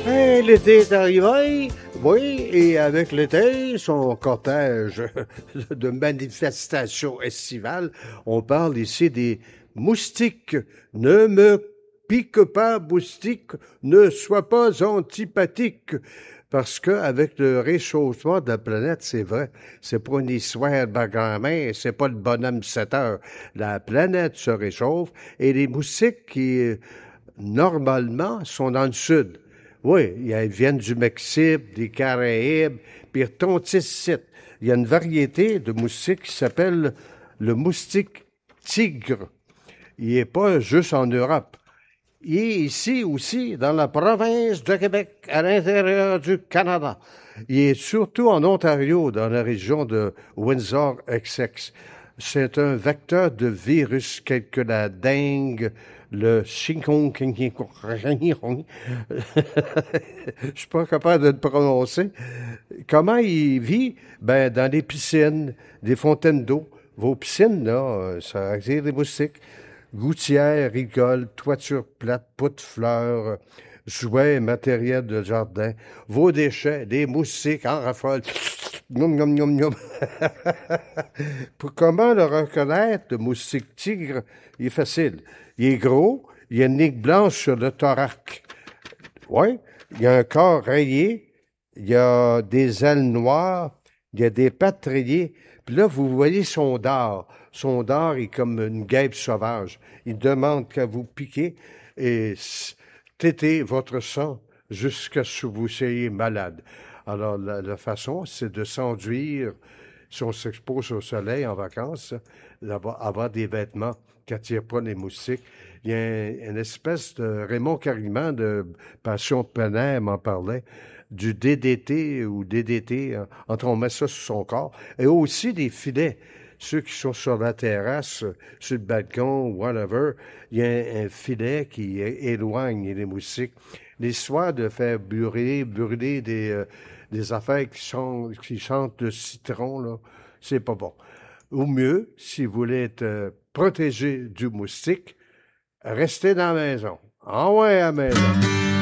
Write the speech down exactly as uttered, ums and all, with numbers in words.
Hey, l'été est arrivé, oui, et avec l'été, son cortège de manifestations estivales, on parle ici des moustiques. Ne me pique pas, moustique, ne sois pas antipathique. Parce que avec le réchauffement de la planète, c'est vrai, c'est pas une histoire de ma grand-mère, c'est pas le bonhomme sept heures. La planète se réchauffe et les moustiques qui, euh, normalement, sont dans le sud. Oui, ils viennent du Mexique, des Caraïbes, puis ils retontissent ici. Il y a une variété de moustiques qui s'appelle le moustique tigre. Il n'est pas juste en Europe. Il est ici aussi, dans la province de Québec, à l'intérieur du Canada. Il est surtout en Ontario, dans la région de Windsor-Essex. C'est un vecteur de virus tel que la dengue, le chikungunya. Je suis pas capable de le prononcer. Comment il vit? Ben, dans les piscines, des fontaines d'eau. Vos piscines, là, ça attire des moustiques. Gouttières, rigoles, toitures plates, pots de fleurs, jouets, matériel de jardin, vos déchets, des moustiques en rafale. Nom, nom, nom, nom. Pour comment le reconnaître, le moustique tigre? Il est facile. Il est gros, il a une ligne blanche sur le thorax. Oui, il y a un corps rayé, il y a des ailes noires, il y a des pattes rayées. Puis là, vous voyez son dard. Son dard est comme une guêpe sauvage. Il demande qu'à vous piquer et téter votre sang jusqu'à ce que vous soyez malade. Alors, la, la façon, c'est de s'enduire, si on s'expose au soleil en vacances, d'avoir avoir des vêtements qui n'attirent pas les moustiques. Il y a un- une espèce de Raymond Cariment de Passion de plein air m'en parlait, du D D T ou D D T, hein, entre on met ça sur son corps, et aussi des filets. Ceux qui sont sur la terrasse, euh, sur le balcon, whatever, il y a un, un filet qui é- éloigne les moustiques. L'histoire de faire brûler, brûler des, euh, des affaires qui, sont, qui chantent de citron, là, c'est pas bon. Ou mieux, si vous voulez être euh, protégé du moustique, restez dans la maison. Ah ouais, à la maison.